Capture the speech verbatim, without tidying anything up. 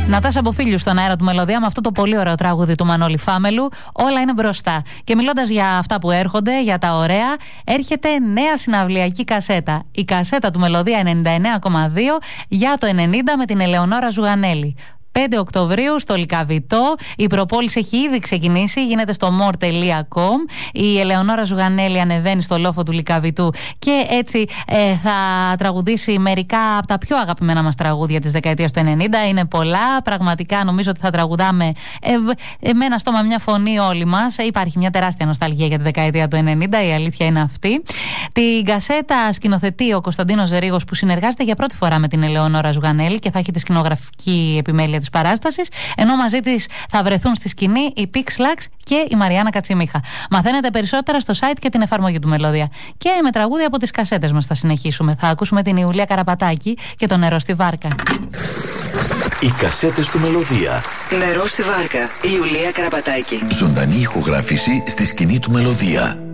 Νατάσα Μποφίλιου στον αέρα του Μελωδία με αυτό το πολύ ωραίο τραγούδι του Μανώλη Φάμελου. Όλα είναι μπροστά. Και μιλώντας για αυτά που έρχονται, για τα ωραία, έρχεται νέα συναυλιακή κασέτα. Η κασέτα του Μελωδία ενενήντα εννέα κόμμα δύο για το ενενήντα με την Ελεονόρα Ζουγανέλη. πέντε Οκτωβρίου στο Λυκαβητό. Η προπόληση έχει ήδη ξεκινήσει, γίνεται στο more τελεία com. Η Ελεονόρα Ζουγανέλη ανεβαίνει στο λόφο του Λυκαβητού και έτσι ε, θα τραγουδήσει μερικά από τα πιο αγαπημένα μας τραγούδια της δεκαετίας του ενενήντα. Είναι πολλά, πραγματικά νομίζω ότι θα τραγουδάμε ε, ε, με ένα στόμα, μια φωνή όλοι μας. Υπάρχει μια τεράστια νοσταλγία για τη δεκαετία του ενενήντα, η αλήθεια είναι αυτή. Την κασέτα σκηνοθετεί ο Κωνσταντίνος Ζερίγος, που συνεργάζεται για πρώτη φορά με την Ελεονόρα Ζουγανέλη και θα έχει τη σκηνογραφική επιμέλεια της παράστασης, ενώ μαζί της θα βρεθούν στη σκηνή η Πίξ Λαξ και η Μαριάννα Κατσιμίχα. Μαθαίνετε περισσότερα στο site και την εφαρμογή του Μελωδία. Και με τραγούδια από τις κασέτες μας θα συνεχίσουμε. Θα ακούσουμε την Ιουλία Καραπατάκη και το Νερό στη Βάρκα. Οι κασέτες του Μελωδία. Νερό στη Βάρκα. Η Ιουλία Καραπατάκη. Ζωντανή ηχογράφηση στη σκηνή του Μελωδία.